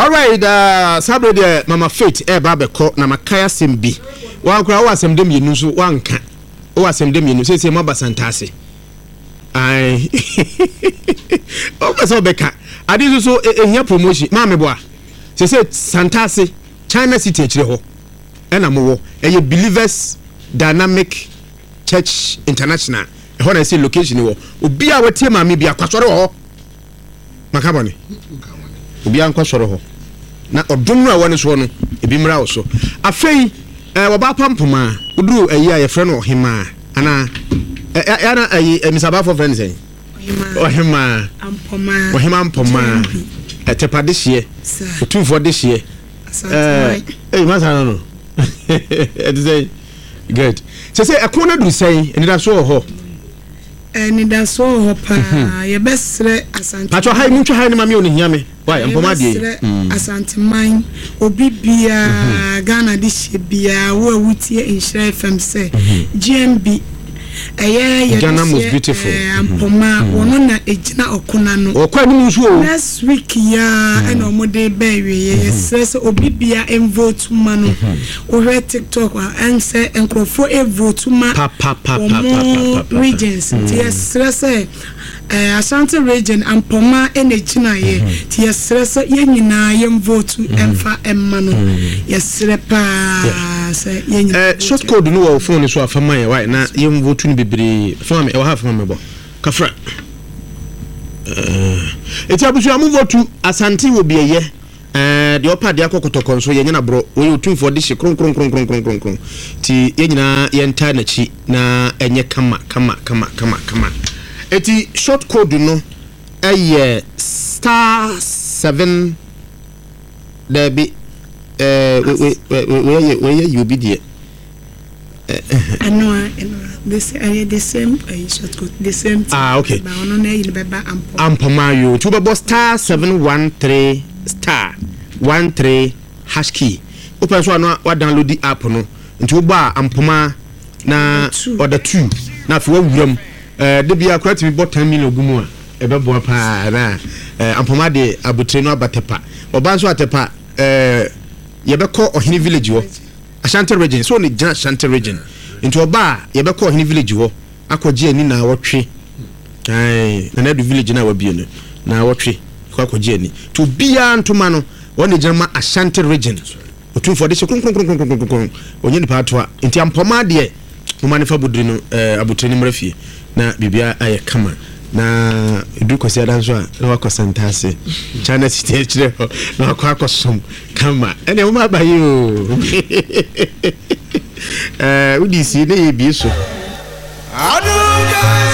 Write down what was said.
All right, Saturday, Mama Faith, Babeko, Namakaya Simbi. One crowd was some dem you so one can. Oh, some dem you say, Maba Santasi. I. Oh, so Becca. I did also in your promotion, Mamma Bois. She said, Santasi, China City, Chiho. And I'm more a Believers Dynamic Church International. When I say location, be our team, maybe a Quasoro Macaboni. Be unquestionable. Na odumra woni so no ebimra wo so afei oba pampoma udu ayi a ye frɛ no ohima ana ana ayi misaba for friends eh ohima ampoma etepade hye otumfo de hye masa no it is good say ekona du say enida so ho enida so ho pa ye besre asante pacho hai muncho hai ni mami oni hiame why ampoma de asante mine obibia Ghana de hye wo awutie inshire fm say GMB Ghana most beautiful ampoma wono na ejina okuna no okwa ni nso next week ya and omode bewe yes obibia vote ma no o TikTok and say enkrofo vote ma regions yes Ashanti region ampoma enejina ye yes ye nyina ye vote emfa emma no yes pa say ye short code no wo phone so afama ye why na ye vote ni bebre fama e wa half mama bo kafra eti abusu amu vote Asante wo bieye de opa de akokotoko so ye nyina bro we otumfo de hye kron ti ye nyina ye nta na chi na enye kama eti short code no *7 there be we you be there the same short code the same okay ampoma you to be *713 *13 hash key open so no wa download the app no nti ba ampoma na order 2 na fi wa wuram de bia kwati bi bot 10 million gumu a ebebo pa na ampoma de abutre no abatepa oba so atepa yebekọ ohini village wo Ashanti region so ni Jan Ashanti region into oba yebekọ ohini village wo akọje ani na wotwe na do village na wabie no na wotwe akọje ani to bia ntoma no woni Jan Ashanti region otumfo de kron onye ni patwa nti ampoma de mo manifa budri no abutre ni mrafie na bibia aye kama na edu kwasi adanso a na wakosantase China City chire na wakosom kama ene mo abaye o udi si na ye bi so